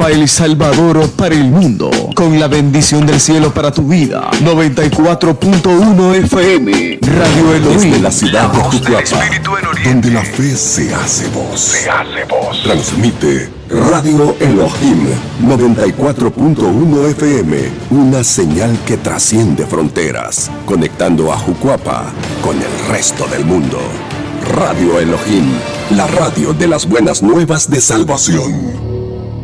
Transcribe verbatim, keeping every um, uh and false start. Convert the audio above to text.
Jucuapa, El Salvador para el mundo, con la bendición del cielo para tu vida. noventa y cuatro punto uno F M, Radio Elohim. Desde la ciudad de Jucuapa, donde la fe se hace voz. Se hace voz. Transmite Radio Elohim noventa y cuatro punto uno F M, una señal que trasciende fronteras, conectando a Jucuapa con el resto del mundo. Radio Elohim, la radio de las buenas nuevas de salvación.